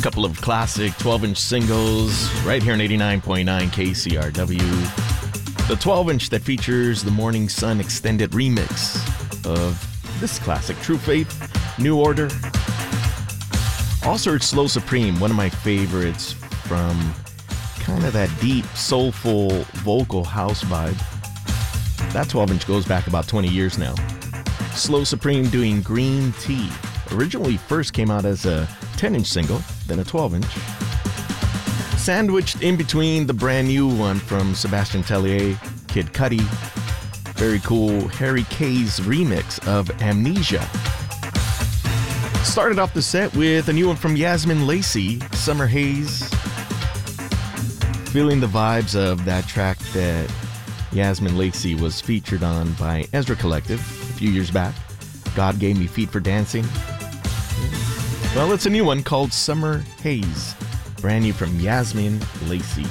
Couple of classic 12-inch singles right here on 89.9 KCRW. The 12-inch that features the Morning Sun extended remix of this classic, True Faith, New Order. Also heard Slow Supreme, one of my favorites from kind of that deep, soulful, vocal house vibe. That 12-inch goes back about 20 years now. Slow Supreme doing Green Tea. Originally first came out as a 10-inch single, then a 12-inch. Sandwiched in between the brand new one from Sebastian Tellier, Kid Cudi. Very cool Harry Kay's remix of Amnesia. Started off the set with a new one from Yasmin Lacey, Summer Haze. Feeling the vibes of that track that Yasmin Lacey was featured on by Ezra Collective a few years back. God Gave Me Feet for Dancing. Well, it's a new one called Summer Haze, brand new from Yasmin Lacey.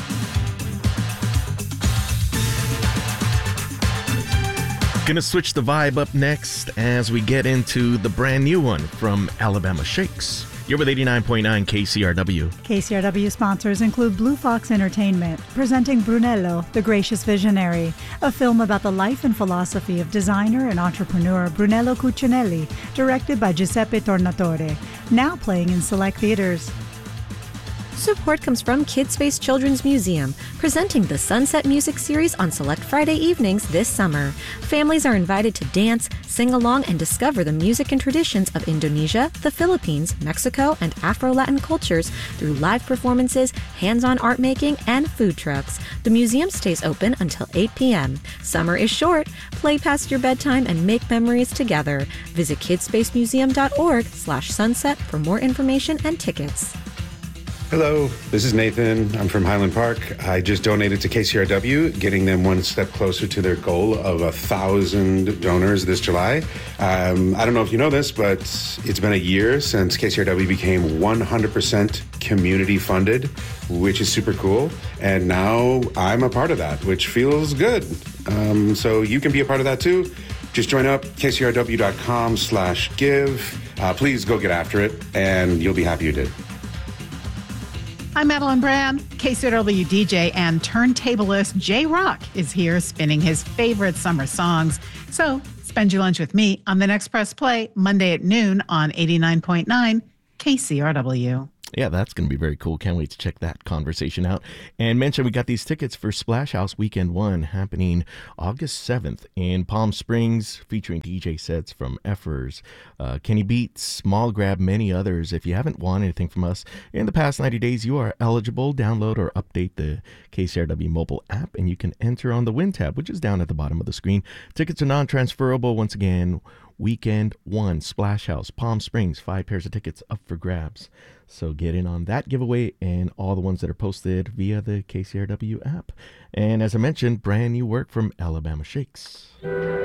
Gonna switch the vibe up next as we get into the brand new one from Alabama Shakes. You're with 89.9 KCRW. KCRW sponsors include Blue Fox Entertainment, presenting Brunello, the Gracious Visionary, a film about the life and philosophy of designer and entrepreneur Brunello Cucinelli, directed by Giuseppe Tornatore, now playing in select theaters. Support comes from Kidspace Children's Museum, presenting the Sunset Music Series on select Friday evenings this summer. Families are invited to dance, sing along, and discover the music and traditions of Indonesia, the Philippines, Mexico, and Afro-Latin cultures through live performances, hands-on art making, and food trucks. The museum stays open until 8 p.m. Summer is short. Play past your bedtime and make memories together. Visit kidspacemuseum.org/sunset for more information and tickets. Hello, this is Nathan. I'm from Highland Park. I just donated to KCRW, getting them one step closer to their goal of 1,000 donors this July. I don't know if you know this, but it's been a year since KCRW became 100% community funded, which is super cool. And now I'm a part of that, which feels good. So you can be a part of that too. Just join up, kcrw.com/give. Please go get after it, and you'll be happy you did. I'm Madeline Brand. KCRW DJ and turntablist Jay Rock is here spinning his favorite summer songs. So spend your lunch with me on the next Press Play, Monday at noon on 89.9 KCRW. Yeah, that's going to be very cool. Can't wait to check that conversation out. And mention we got these tickets for Splash House Weekend 1 happening August 7th in Palm Springs, featuring DJ sets from Effers, Kenny Beats, Small Grab, many others. If you haven't won anything from us in the past 90 days, you are eligible. Download or update the KCRW mobile app, and you can enter on the Win tab, which is down at the bottom of the screen. Tickets are non-transferable. Once again, Weekend 1, Splash House, Palm Springs, 5 pairs of tickets up for grabs. So get in on that giveaway and all the ones that are posted via the KCRW app. And as I mentioned, brand new work from Alabama Shakes.